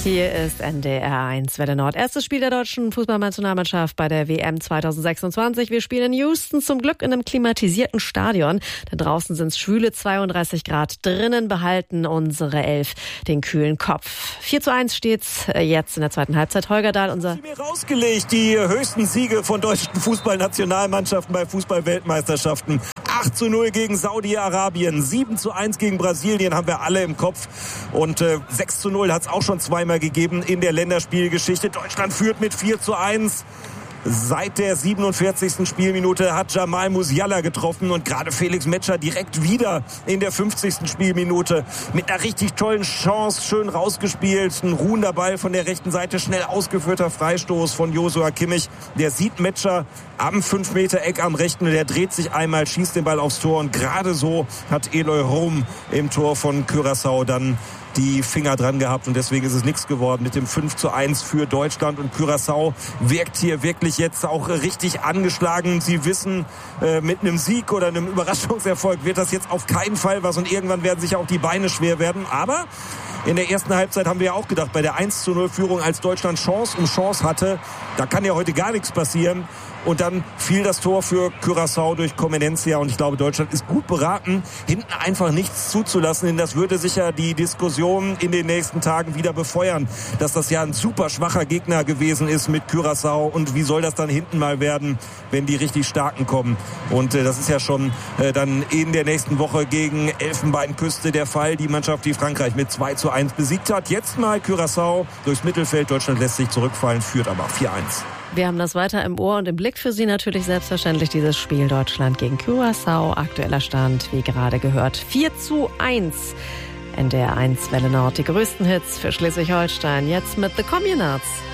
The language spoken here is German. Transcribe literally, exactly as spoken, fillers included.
Hier ist N D R eins Welle Nord. Erstes Spiel der deutschen Fußballnationalmannschaft bei der W M zwanzig sechsundzwanzig. Wir spielen in Houston, zum Glück in einem klimatisierten Stadion. Denn draußen sind es schwüle zweiunddreißig Grad. Drinnen behalten unsere Elf den kühlen Kopf. vier zu eins steht's jetzt in der zweiten Halbzeit. Holger Dahl, unser... Sie mir rausgelegt, die höchsten Siege von deutschen Fußballnationalmannschaften bei Fußballweltmeisterschaften. acht zu null gegen Saudi-Arabien, sieben zu eins gegen Brasilien haben wir alle im Kopf. Und äh, sechs zu null hat es auch schon zweimal gegeben in der Länderspielgeschichte. Deutschland führt mit vier zu eins. Seit der siebenundvierzigsten Spielminute hat Jamal Musiala getroffen und gerade Felix Metscher direkt wieder in der fünfzigsten Spielminute mit einer richtig tollen Chance, schön rausgespielt. Ein ruhender Ball von der rechten Seite, schnell ausgeführter Freistoß von Joshua Kimmich. Der sieht Metscher am fünf Meter Eck am rechten, der dreht sich einmal, schießt den Ball aufs Tor und gerade so hat Eloy Rom im Tor von Curaçao dann die Finger dran gehabt und deswegen ist es nichts geworden mit dem fünf zu eins für Deutschland. Und Curaçao wirkt hier wirklich jetzt auch richtig angeschlagen. Sie wissen, äh, mit einem Sieg oder einem Überraschungserfolg wird das jetzt auf keinen Fall was und irgendwann werden sich auch die Beine schwer werden. Aber in der ersten Halbzeit haben wir ja auch gedacht, bei der eins zu null Führung, als Deutschland Chance um Chance hatte, da kann ja heute gar nichts passieren. Und dann fiel das Tor für Curaçao durch Comenencia. Und ich glaube, Deutschland ist gut beraten, hinten einfach nichts zuzulassen. Denn das würde sicher die Diskussion in den nächsten Tagen wieder befeuern, dass das ja ein super schwacher Gegner gewesen ist mit Curaçao. Und wie soll das dann hinten mal werden, wenn die richtig Starken kommen? Und äh, das ist ja schon äh, dann in der nächsten Woche gegen Elfenbeinküste der Fall. Die Mannschaft, die Frankreich mit zwei zu eins besiegt hat. Jetzt mal Curaçao durchs Mittelfeld. Deutschland lässt sich zurückfallen, führt aber vier eins. Wir haben das weiter im Ohr und im Blick für Sie natürlich selbstverständlich dieses Spiel Deutschland gegen Curaçao. Aktueller Stand, wie gerade gehört, vier zu eins. N D R eins Welle Nord, die größten Hits für Schleswig-Holstein. Jetzt mit The Communards.